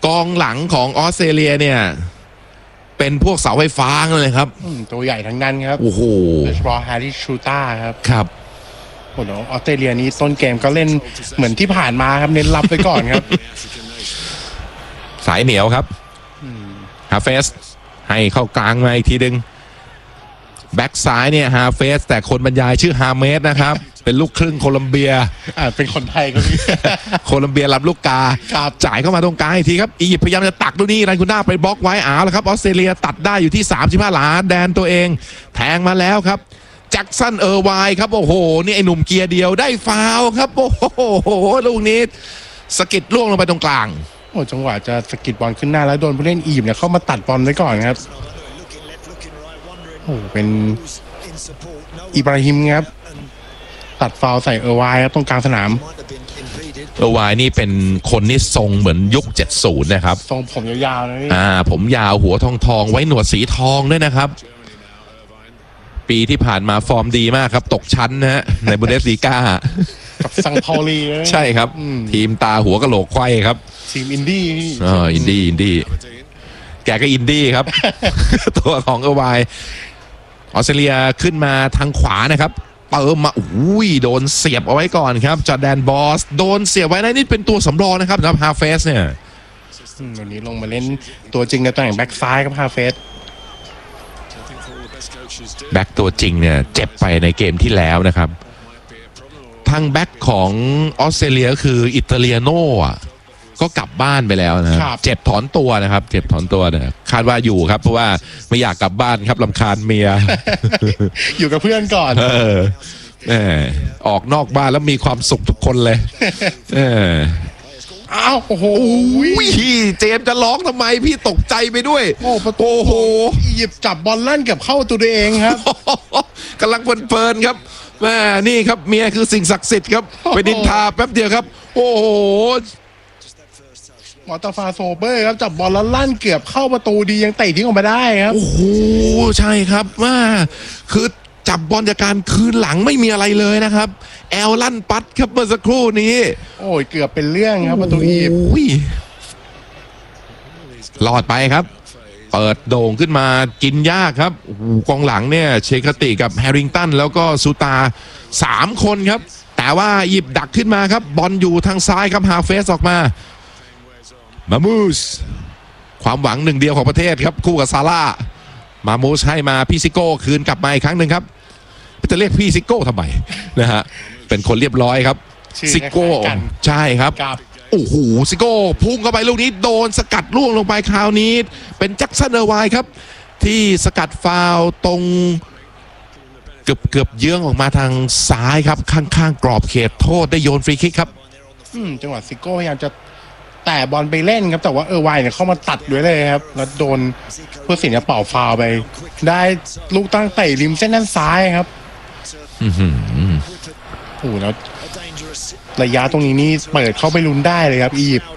กองหลังของออสเตรเลียเนี่ยเป็นพวกเสาไฟฟ้าเลยครับตัวใหญ่ทั้งนั้นครับโอ้โหโดยเฉพาะแฮร์รี่ชูต้าครับครับโอ้โหออสเตรเลียนี้ต้นเกมก็เล่นเหมือนที่ผ่านมาครับเน้นรับไปก่อนครับสายเหนียวครับฮาเฟสให้เข้ากลางมาอีกทีนึงแบ็กซ้ายเนี่ยฮาเฟสแต่คนบรรยายชื่อฮาเมสนะครับเป็นลูกครึ่งโคลัมเบียเป็นคนไทยก็มีโคลัมเบียรับลูกกาจ่ายเข้ามาตรงกลางอีกทีครับอียิปต์พยายามจะตักดูนี่รันคูน่าไปบล็อกไว้แล้วครับออสเตรเลียตัดได้อยู่ที่35หลาแดนตัวเองแทงมาแล้วครับแจ็คสันเออร์ไวครับโอ้โหนี่ไอ้หนุ่มเกียร์เดียวได้ฟาวครับโอ้โหลูกนี้สกิดล่วงลงไปตรงกลางโอ้จังหวะจะสกิดบอลขึ้นหน้าแล้วโดนผู้เล่นอียิปต์เนี่ยเข้ามาตัดบอลไว้ก่อนครับโอ้เป็นอิบราฮิมครับตัดฟาวใส่เออร์ไวครับตรงกลางสนามเออร์ไวนี่เป็นคนนี่ทรงเหมือนยุค70นะครับทรงผมยาวๆนะพี่ผมยาวหัวทองไว้หนวดสีทองด้วยนะครับปีที่ผ่านมาฟอร์มดีมากครับตกชั้นนะฮะในบุนเดสลีกากับซังเปาลีใช่ครับทีมตาหัวกะโหลกไขว้ครับทีมอินดี้อินดี้แกก็อินดี้ครับ ตัวของเออร์ไวออสเตรเลียขึ้นมาทางขวานะครับเติมมาโดนเสียบเอาไว้ก่อนครับจอร์แดนบอสโดนเสียบไว้นี่เป็นตัวสำรองนะครับสำหรับฮาเฟสเนี่ยวันนี้ลงมาเล่นตัวจริงในตำแหน่งแบ็กซ้ายครับฮาเฟสแบ็กตัวจริงเนี่ยเจ็บไปในเกมที่แล้วนะครับทางแบ็กของออสเตรเลียคืออิตาเลียโน่ก็กลับบ้านไปแล้วนะเจ็บถอนตัวนะครับเจ็บถอนตัวเนี่ยคาดว่าอยู่ครับเพราะว่าไม่อยากกลับบ้านครับรำคาญเมียอยู่กับเพื่อนก่อนออกนอกบ้านแล้วมีความสุขทุกคนเลยโอ้โหพี่เจมจะร้องทำไมพี่ตกใจไปด้วยโอ้โหหยิบจับบอลลั่นเกือบเข้าตัวเองครับกำลังเพลินครับแม่นี่ครับเมียคือสิ่งศักดิ์สิทธิ์ครับไปดินทาแป๊บเดียวครับโอ้โหมอตาฟาโซเบอร์ครับจับบอลแล้วลั่นเกือบเข้าประตูดียังเตะทิ้งออกมาได้ครับโอ้โหใช่ครับว่าคือจับบอลจากการคืนหลังไม่มีอะไรเลยนะครับแอลลั่นปัดครับเมื่อสักครู่นี้โอ้ยเกือบเป็นเรื่องครับประตูอียิปต์รอดไปครับเปิดโด่งขึ้นมากินยากครับกองหลังเนี่ยเชคติกับแฮริงตันแล้วก็ซูตา3คนครับแต่ว่าหยิบดักขึ้นมาครับบอลอยู่ทางซ้ายครับฮาเฟสออกมามูสความหวังหนึ่งเดียวของประเทศครับคู่กับซาร่ามามูสให้มาพี่ซิโก้คืนกลับมาอีกครั้งหนึ่งครับจะเรียกพี่ซิโก้ทำไมนะฮะเป็นคนเรียบร้อยครับซิโก้ใช่ครับโอ้โหซิโก้พุ่งเข้าไปลูกนี้โดนสกัดล่วงลงไปคราวนี้เป็นแจ็คสันเออร์ไวครับที่สกัดฟาวตรงเกือบเยื้องออกมาทางซ้ายครับข้างๆกรอบเขตโทษได้โยนฟรีคิกครับจังหวะซิโก้พยายามจะแต่บอลไปเล่นครับแต่ว่าเออร์ไวเนี่ยเข้ามาตัดด้วยเลยครับแล้วโดนผู้ตัดสินเป่าฟาวไปได้ลูกตั้งเตะริมเส้นด้านซ้ายครับโอ้โหแล้วระยะตรงนี้นี่เปิดเข้าไปลุ้นได้เลยครับอียิปต์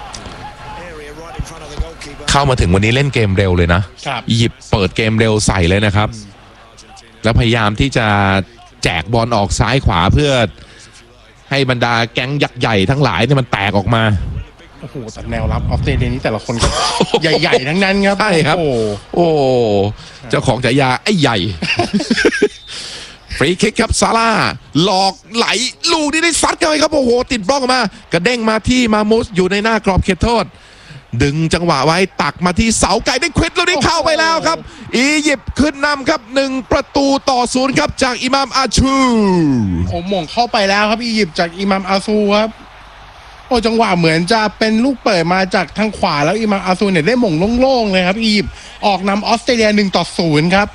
เข้ามาถึงวันนี้เล่นเกมเร็วเลยนะอียิปต์เปิดเกมเร็วใส่เลยนะครับแล้วพยายามที่จะแจกบอลออกซ้ายขวาเพื่อให้บรรดาแก๊งยักษ์ใหญ่ทั้งหลายเนี่ยมันแตกออกมาโอ้โหตัดแนวรับออสเตรเลียนี้แต่ละคนก็ใหญ่ๆทั้งนั้นครับใช่ครับโอ้เจ้าของฉายาไอ้ใหญ่ฟรีคิกครับซาร่าหลอกไหลลูกนี้ได้ซัดกันไปครับโอ้โหติดบล็อกมากระเด้งมาที่มามุสอยู่ในหน้ากรอบเขตโทษดึงจังหวะไว้ตักมาที่เสาไกลได้ควิดลูกนี้เข้าไปแล้วครับอียิปต์ขึ้นนำครับ1-0ครับจากอิหม่ามอาชูโอ้หม่งเข้าไปแล้วครับอียิปต์จากอิหม่ามอาซูครับโอ้จังหวะเหมือนจะเป็นลูกเปิดมาจากทางขวาแล้วอิหม่ามอาซูเนี่ยได้หม่งโล่งๆเลยครับอียิปต์ออกนำออสเตรเลีย1-0ครับ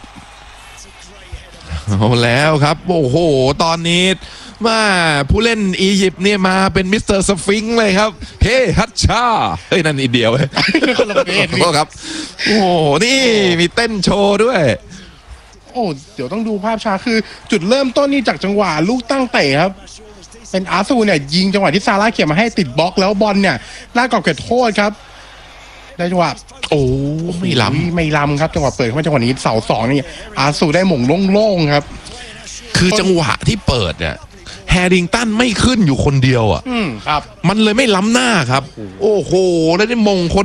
เอาแล้วครับโอ้โหตอนนี้มาผู้เล่นอียิปต์เนี่ยมาเป็นมิสเตอร์สฟิงค์เลยครับเฮ้ฮัตชาเฮ้ยนั่นอินเดียเว้ยครับโอ้นี่มีเต้นโชว์ด้วยโอ้เดี๋ยวต้องดูภาพช้าคือจุดเริ่มต้นนี่จากจังหวะลูกตั้งเตะครับเป็นอาซูเนี่ยยิงจังหวะที่ซาร่าเขี่ยมาให้ติดบล็อกแล้วบอลเนี่ยลากกรอบเขตโทษครับได้จังหวะไม่ล้ำครับจังหวะเปิดเข้ามาจังหวะนี้เสา2นี่อาซูได้หม่งโล่งๆครับคือจังหวะที่เปิดเนี่ยแฮริงตันไม่ขึ้นอยู่คนเดียวอ่ะครับมันเลยไม่ล้ำหน้าครับโอ้โหแล้วได้มงคน